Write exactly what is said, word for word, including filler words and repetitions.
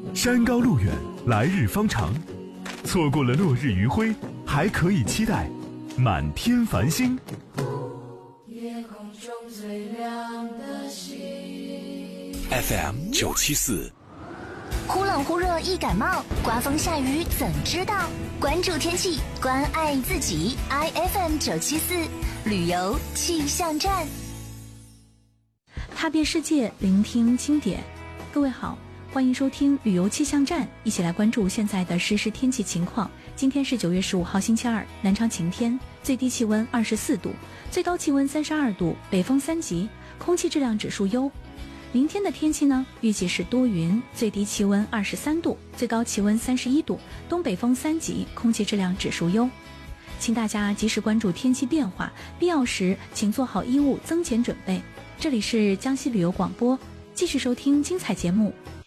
山高路远，来日方长。错过了落日余晖，还可以期待满天繁星。 夜空中最亮的星。 F M 九七四。 忽冷忽热易感冒，刮风下雨怎知道？关注天气，关爱自己。I F M 九七四旅游气象站， 踏遍世界，聆听经典。各位好，欢迎收听旅游气象站，一起来关注现在的实时天气情况。今天是九月十五号星期二，南昌晴天，最低气温二十四度，最高气温三十二度，北风三级，空气质量指数优。明天的天气呢，预计是多云，最低气温二十三度，最高气温三十一度，东北风三级，空气质量指数优。请大家及时关注天气变化，必要时请做好衣物增减准备。这里是江西旅游广播，继续收听精彩节目，